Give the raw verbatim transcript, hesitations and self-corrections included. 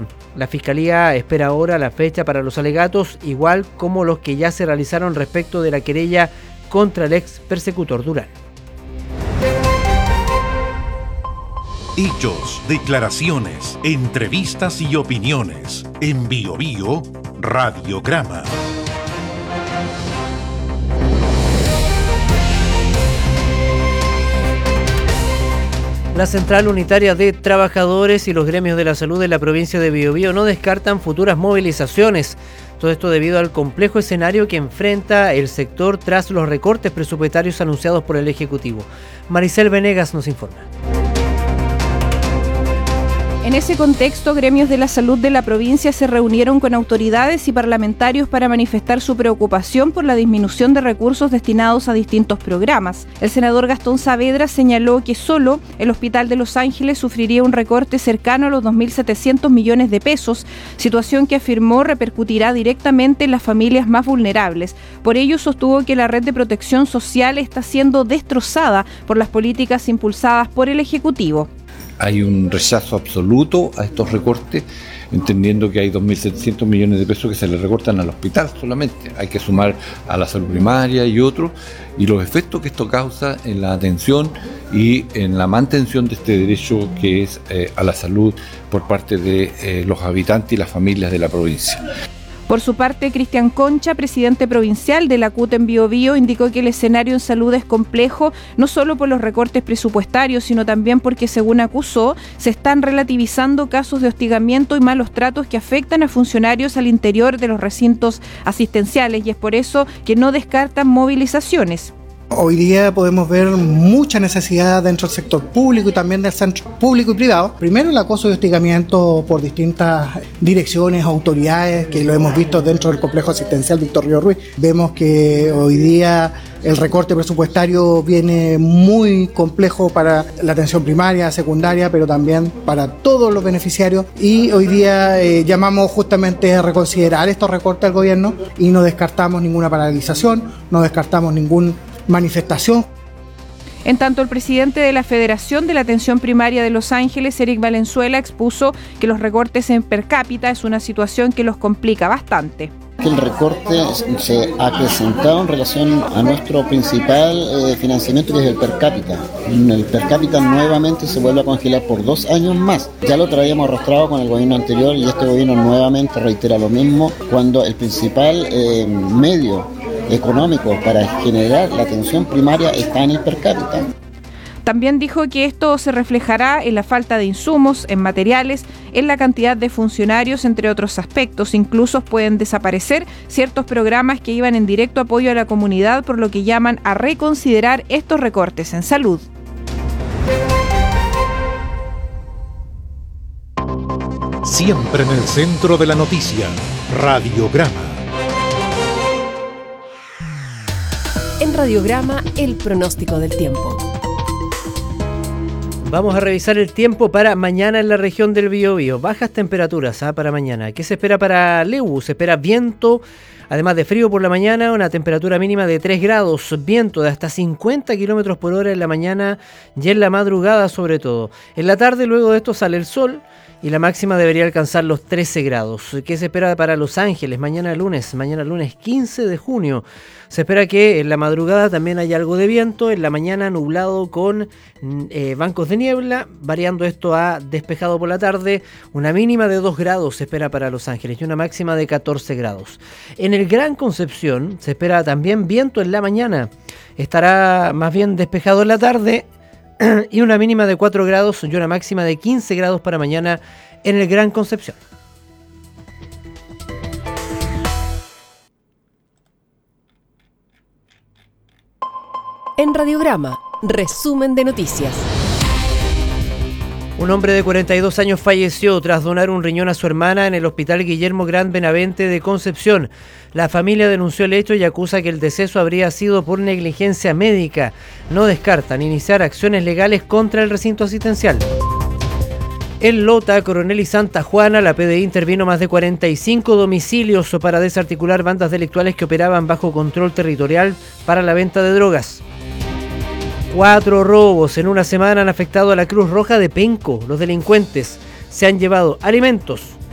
investigación. La Fiscalía espera ahora la fecha para los alegatos, igual como los que ya se realizaron respecto de la querella contra el ex persecutor Durán. Hechos, declaraciones, entrevistas y opiniones. En Bio Bio, Radiograma. La Central Unitaria de Trabajadores y los gremios de la salud de la provincia de Biobío no descartan futuras movilizaciones. Todo esto debido al complejo escenario que enfrenta el sector tras los recortes presupuestarios anunciados por el Ejecutivo. Maricel Venegas nos informa. En ese contexto, gremios de la salud de la provincia se reunieron con autoridades y parlamentarios para manifestar su preocupación por la disminución de recursos destinados a distintos programas. El senador Gastón Saavedra señaló que solo el Hospital de Los Ángeles sufriría un recorte cercano a los dos mil setecientos millones de pesos, situación que afirmó repercutirá directamente en las familias más vulnerables. Por ello, sostuvo que la red de protección social está siendo destrozada por las políticas impulsadas por el Ejecutivo. Hay un rechazo absoluto a estos recortes, entendiendo que hay dos mil setecientos millones de pesos que se le recortan al hospital solamente. Hay que sumar a la salud primaria y otros, y los efectos que esto causa en la atención y en la mantención de este derecho que es eh, a la salud por parte de eh, los habitantes y las familias de la provincia. Por su parte, Cristian Concha, presidente provincial de la C U T en Biobío, indicó que el escenario en salud es complejo, no solo por los recortes presupuestarios, sino también porque, según acusó, se están relativizando casos de hostigamiento y malos tratos que afectan a funcionarios al interior de los recintos asistenciales, y es por eso que no descartan movilizaciones. Hoy día podemos ver mucha necesidad dentro del sector público y también del centro público y privado. Primero, el acoso y hostigamiento por distintas direcciones, autoridades, que lo hemos visto dentro del complejo asistencial Víctor Río Ruiz. Vemos que hoy día el recorte presupuestario viene muy complejo para la atención primaria, secundaria, pero también para todos los beneficiarios. Y hoy día eh, llamamos justamente a reconsiderar estos recortes al gobierno y no descartamos ninguna paralización, no descartamos ningún manifestación. En tanto, el presidente de la Federación de la Atención Primaria de Los Ángeles, Eric Valenzuela, expuso que los recortes en per cápita es una situación que los complica bastante. El recorte se ha acrecentado en relación a nuestro principal eh, financiamiento, que es el per cápita. El per cápita nuevamente se vuelve a congelar por dos años más. Ya lo traíamos arrastrado con el gobierno anterior y este gobierno nuevamente reitera lo mismo, cuando el principal eh, medio económico para generar la atención primaria está en el per cápita. También dijo que esto se reflejará en la falta de insumos, en materiales, en la cantidad de funcionarios, entre otros aspectos. Incluso pueden desaparecer ciertos programas que iban en directo apoyo a la comunidad, por lo que llaman a reconsiderar estos recortes en salud. Siempre en el centro de la noticia, Radiograma. En Radiograma, el pronóstico del tiempo. Vamos a revisar el tiempo para mañana en la región del Biobío. Bajas temperaturas ¿ah? para mañana. ¿Qué se espera para Lebu? Se espera viento, además de frío por la mañana, una temperatura mínima de tres grados, viento de hasta cincuenta kilómetros por hora en la mañana y en la madrugada sobre todo. En la tarde, luego de esto, sale el sol y la máxima debería alcanzar los trece grados. ¿Qué se espera para Los Ángeles? Mañana lunes, mañana lunes quince de junio. Se espera que en la madrugada también haya algo de viento, en la mañana nublado con eh, bancos de niebla, variando esto a despejado por la tarde. Una mínima de dos grados se espera para Los Ángeles y una máxima de catorce grados. En el Gran Concepción se espera también viento en la mañana. Estará más bien despejado en la tarde y una mínima de cuatro grados y una máxima de quince grados para mañana en el Gran Concepción. En Radiograma, resumen de noticias. Un hombre de cuarenta y dos años falleció tras donar un riñón a su hermana en el Hospital Guillermo Gran Benavente de Concepción. La familia denunció el hecho y acusa que el deceso habría sido por negligencia médica. No descartan iniciar acciones legales contra el recinto asistencial. En Lota, Coronel y Santa Juana, la P D I intervino más de cuarenta y cinco domicilios para desarticular bandas delictuales que operaban bajo control territorial para la venta de drogas. Cuatro robos en una semana han afectado a la Cruz Roja de Penco. Los delincuentes se han llevado alimentos,